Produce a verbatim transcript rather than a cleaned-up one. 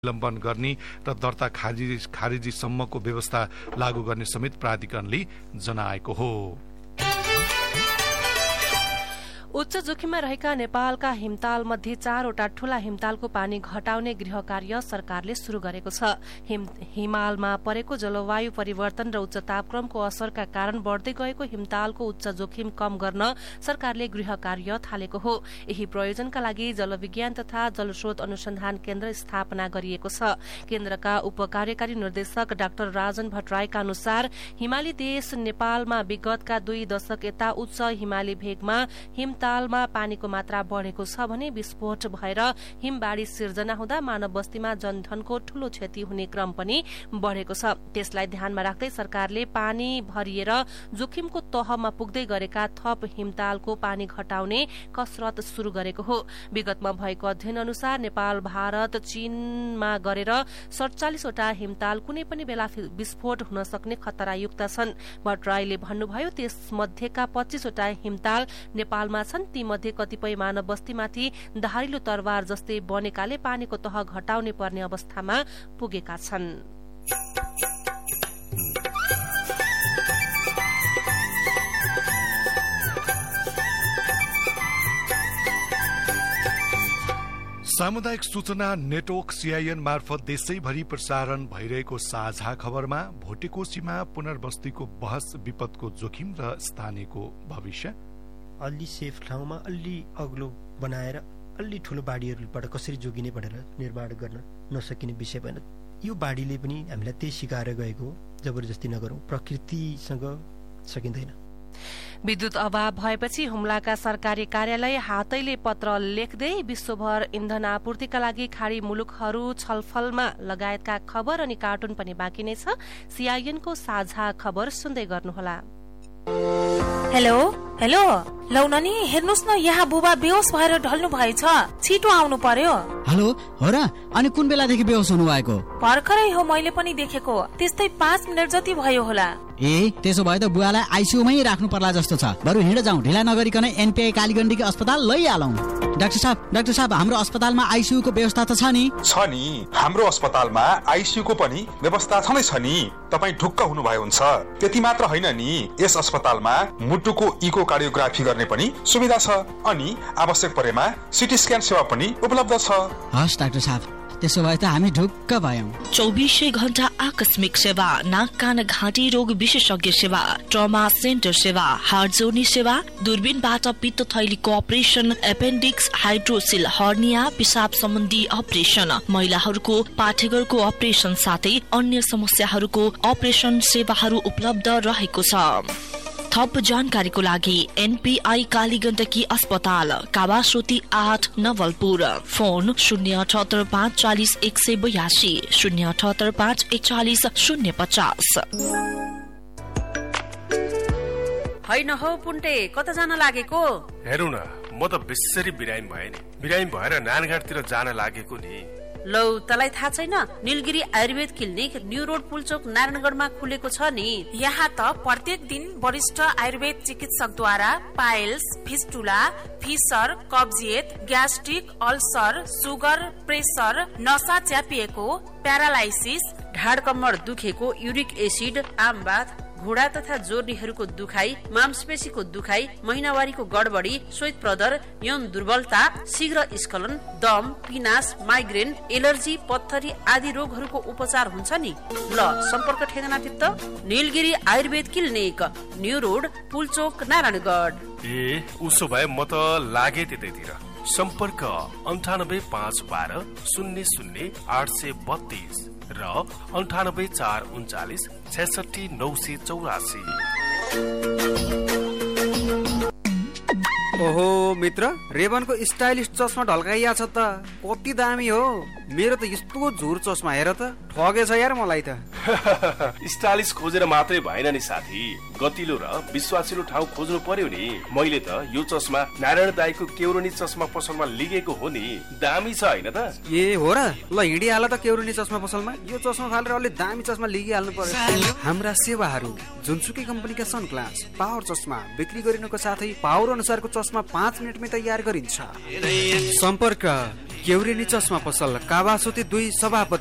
निलम्बन गर्ने र दर्ता खारिजी खारिजीसम्मको व्यवस्था लागू गर्ने समेत प्राधिकरणले जनाएको हो। उच्च जोखिममा रहेका नेपालका हिमताल मध्ये चारवटा ठूला हिमतालको पानी घटाउने गृह कार्य सरकारले शुरू गरेको छ। हिम, हिमालमा परेको जलवायु परिवर्तन र उच्च तापक्रमको असरका कारण बढ़दै गएको हिमतालको उच्च जोखिम कम गर्न सरकारले गृह कार्य थालेको हो। यही प्रयोजनका लागि जलविज्ञान तथा जलस्रोत अनुसन्धान केन्द्र स्थापना गरिएको छ। केन्द्रका उपकार्यकारी निर्देशक डाक्टर राजन भट्टराईका अनुसार हिमाली देश नेपालमा विगतका दुई दशक यता उच्च हिमाली भेगमा हिम तालमा पानीको मात्रा बढ़ेको छ भने विस्फोट भएर हिमबाढ़ी सिर्जना हुँदा मानव बस्तीमा जनधनको ठूलो क्षति हुने क्रम पनि बढ़ेको छ। त्यसलाई ध्यानमा राख्दै सरकारले पानी भरिएर जोखिमको तहमा पुग्दै गरेका थप हिमतालको पानी घटाउने कसरत शुरू गरेको हो। विगतमा भएको अध्ययन अनुसार नेपाल, भारत, चीनमा गरेर सड़चालिसवटा हिमताल कुनै पनि बेला विस्फोट हुन सक्ने खतरायुक्त छन्। भट्टराईले भन्नुभयो त्यसमध्येका पच्चीसवटा हिमताल नेपालमा छन्। ती मध्ये कतिपय मानव बस्तीमाथि धारिलो तरवार जस्तै बनेकाले पानीको तह घटाउने पर्ने अवस्थामा पुगेका छन्। सामुदायिक सूचना नेटवर्क सीआईएन मार्फत देशैभरि प्रसारण भइरहेको साझा खबरमा भोटेकोसीमा पुनर्बस्तीको बहस, विपदको जोखिम र स्थानीयको भविष्य। अलि सेफ ठाउँमा अलि अग्लो बनाएर अलि ठुलो बाढीहरूबाट कसरी जोगिने भनेर निर्माण गर्न नसकिने विषय भएन। यो बाढीले पनि हामीलाई त्यही सिकाएर गएको, जबरजस्ती नगरौं, प्रकृतिसँग सकिँदैन। विद्युत अभाव भएपछि हुम्लाका सरकारी कार्यालय हातैले पत्र लेख्दै विश्वभर इन्धन आपूर्तिका लागि खाडी मुलुकहरू छलफलमा लगायतका खबर अनि कार्टुन पनि बाँकी नै छ। सीआईएनको साझा खबर सुन्दै गर्नुहोला। हेलो हेलो लौ नानी, हेर्नुस् न, यहाँ बुबा बेहोस भएर ढल्नु भएछ, छिटो आउनु पर्यो। हेलो, हो र? अनि कुन बेलादेखि बेहोस हुनु भएको? भर्खरै हो, मैले पनि देखेको। त्यस्तै पाँच मिनट जति भयो होला। ए, त्यसो भए त बुवालाई आइसियूमै राख्नु पर्ला जस्तो छ। बरु हिँड जाउँ, ढिला नगरिकन एनपीआई कालीगण्डकी अस्पताल लैहालौं। डाक्टर साहब, डाक्टर साहब, हाम्रो अस्पतालमा आइसियूको व्यवस्था त छ नि? छ नि, हाम्रो अस्पतालमा आइसियूको पनि व्यवस्था छँदै छ नि। तपाईँ ढुक्क हुनुभयो हुन्छ। त्यति मात्र होइन नि, यस अस्पतालमा मुटुको इको कार्डियोग्राफी गर्ने पनि सुविधा छ अनि आवश्यक परेमा सिटी स्क्यान सेवा पनि उपलब्ध छ। हस् डाक्टर साहब, त्यसो भए त हामी ढुक्क भयौं। चौबीसै घण्टा आकस्मिक सेवा, नाक कान घाँटी रोग विशेषज्ञ सेवा, ट्रमा सेन्टर सेवा, हार्ट जोड्ने सेवा, दूरबीनबाट पित्त थैलीको अपरेसन, एपेन्डिक्स, हाइड्रोसिल, हर्निया, पिसाब सम्बन्धी अपरेसन, महिलाहरूको पाठेघरको अपरेसन साथै अन्य समस्याहरूको अपरेसन सेवाहरू उपलब्ध रहेको छ। थप जानकारीको लागि एनपीआई कालीगण्डकी अस्पताल, कावासोती आठ, नवलपुर। फोन शून्य अठहत्तर पाँच चालिस एक सय बयासी, शून्य अठहत्तर पाँच एकचालिस शून्य पचास। होइन हो पुन्टे, कता जान लागेको? हेरौ न, म त बेसरी बिरामी भए नि। बिरामी भएर नानघाटतिर जान लागेको नि। लौ, तलाई थाहा छैन? Nilgiri Ayurveda clinic new road Pulchowk नारायणगढमा खुलेको छ नि। यहाँ त प्रत्येक दिन वरिष्ठ आयुर्वेद चिकित्सकद्वारा पाइल्स, फिस्टुला, फिसर, कब्जियत, ग्यास्ट्रिक, अल्सर, सुगर, प्रेसर, नसा च्यापिएको, प्यारालाइसिस, ढाड कम्मर दुखेको, युरिक एसिड, आमबाथ, घुँडा तथा जोर्नीहरूको दुखाइ, मांसपेशीको दुखाइ, महिनावारीको गडबडी, श्वेत प्रदर, यौन दुर्बलता, शीघ्र स्खलन, दम, पिनास, माइग्रेन, एलर्जी, पत्थरी आदि रोगहरूको उपचार हुन्छ नि। ल, सम्पर्क ठेगाना तित्त Nilgiri Ayurveda clinic, new road, Pulchowk, Narayangarh. ए, उसो भए म त लागे त्यतैतिर। सम्पर्क अन्ठानब्बे पाँच बाह्र शून्य शून्य आठ सय बत्तीस र अन्ठानब्बे चार उन्चालिस छैसठी नौ सय चौरासी। ओहो मित्र, रेबनको स्टाइलिश चस्मा ढल्काइया छ त, कति दामी हो। मेरो त यस्तो झुर चस्मा, हेर त, ठगेछ यार मलाई त। स्टाइलिश खोजेर मात्रै भएन नि साथी, गतिलो र विश्वासिलो ठाउँ खोज्नु पर्यो नि। मैले त यो चस्मा नारायण दाईको केउरोनी चस्मा पसलमा लिगेको हो नि। दामी छ हैन त? ए हो र, ल हिँडिहाल त केउरोनी चस्मा पसलमा। यो चस्मा फालेर अलि दामी चस्मा लिगिहाल्नु पर्यो। हाम्रा सेवाहरू जुनसुकै कम्पनीका सनग्लास, पावर चस्मा बिक्री गरिनुको साथै पावर अनुसारको चस्मा पाँच मिनटमै तयार गरिन्छ। सम्पर्क केउरेनी चस्मा पसल कावासोती दुई सभापति